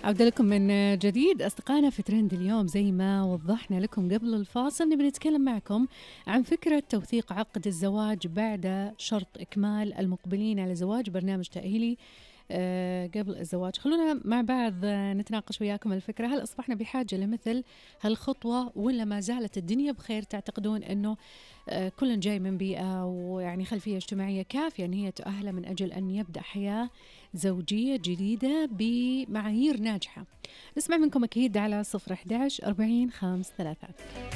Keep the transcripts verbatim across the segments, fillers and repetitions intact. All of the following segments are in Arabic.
عودة لكم من جديد أصدقائنا في ترند اليوم. زي ما وضحنا لكم قبل الفاصل نبي نتكلم معكم عن فكرة توثيق عقد الزواج بعد شرط إكمال المقبلين على زواج برنامج تأهيلي أه قبل الزواج. خلونا مع بعض نتناقش وياكم الفكرة. هل أصبحنا بحاجة لمثل هالخطوة ولا ما زالت الدنيا بخير؟ تعتقدون أنه أه كل جاي من بيئة ويعني خلفية اجتماعية كافية أن هي تؤهله من أجل أن يبدأ حياة زوجية جديدة بمعايير ناجحة؟ نسمع منكم أكيد على صفر أحد عشر أربعين خمس ثلاثة.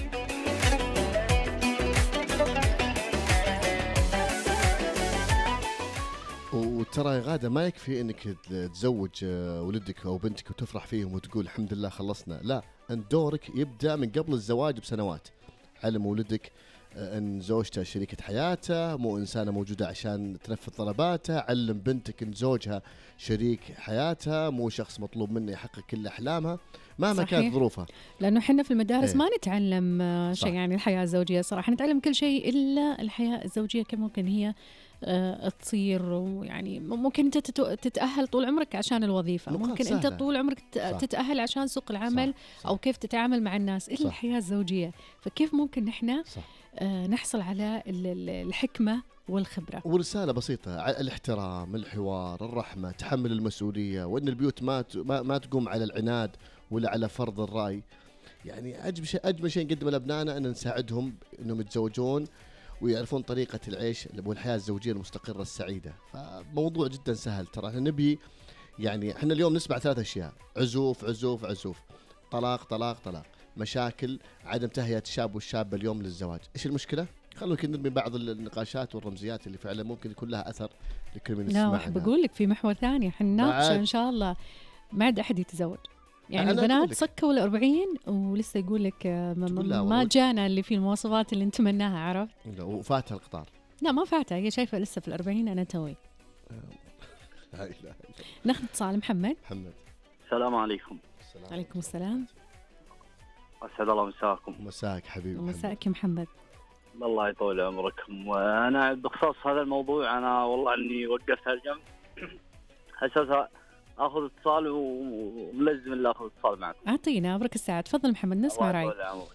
وترى يا غادة ما يكفي انك تزوج ولدك او بنتك وتفرح فيهم وتقول الحمد لله خلصنا، لا، انت دورك يبدأ من قبل الزواج بسنوات. علم ولدك ان زوجته شريكة حياته، مو انسانة موجودة عشان تنفذ طلباته. علم بنتك ان زوجها شريك حياتها، مو شخص مطلوب منه يحقق كل احلامها مهما كانت ظروفها. لانه احنا في المدارس ايه. ما نتعلم شيء يعني الحياة الزوجية صراحة، نتعلم كل شيء الا الحياة الزوجية كيف ممكن هي أه تصير. ويعني ممكن انت تتأهل طول عمرك عشان الوظيفة، ممكن سهلة. انت طول عمرك صح. تتأهل عشان سوق العمل، صح. صح. او كيف تتعامل مع الناس، الا الحياة الزوجية. فكيف ممكن نحن آه نحصل على الحكمة والخبرة؟ ورسالة بسيطة: الاحترام، الحوار، الرحمة، تحمل المسؤولية، وأن البيوت ما ما تقوم على العناد ولا على فرض الرأي. يعني أجمل شيء أجمل شيء نقدمه لأبنائنا أن نساعدهم أنهم يتزوجون ويعرفون طريقة العيش والحياة الزوجية المستقرة السعيدة. فموضوع جدا سهل. ترى احنا نبي، يعني احنا اليوم نسمع ثلاث أشياء: عزوف عزوف عزوف، طلاق طلاق طلاق، مشاكل، عدم تهيئة الشاب والشابة اليوم للزواج. إيش المشكلة؟ خلونا كنا نرمي بعض النقاشات والرمزيات اللي فعلا ممكن يكون لها أثر لكل من يسمعنا. لا، بقول لك في محور ثاني حنناقشه إن شاء الله. ما عاد أحد يتزوج، يعني البنات صكوا الأربعين ولسه يقول لك ما, ما جانا اللي فيه المواصفات اللي نتمناها. عرفت؟ لا، وفاتها القطار. لا ما فاتها، هي شايفة لسه في الأربعين. أنا توي. لا إله. ناخذ اتصال. محمد. محمد، السلام عليكم. السلام. عليكم السلام. أسعد الله مساكم. مساك حبيبي. مساك يا محمد. الله يطول عمركم. وأنا بخصوص هذا الموضوع أنا والله أني وقفت هالجنب أساسا أخذ اتصال وملزم اللي أخذ اتصال معكم. أعطينا أبرك الساعة. تفضل محمد نسمع رأيك.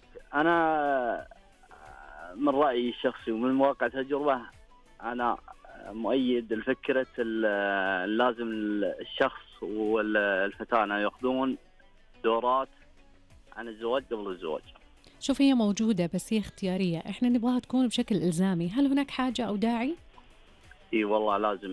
أنا من رأيي الشخصي ومن واقع تجربة أنا مؤيد الفكرة لازم الشخص والفتاة يأخذون دورات عن الزواج قبل الزواج. شوف، هي موجودة بس هي اختيارية، احنا نبغاها تكون بشكل إلزامي. هل هناك حاجة أو داعي؟ اي والله لازم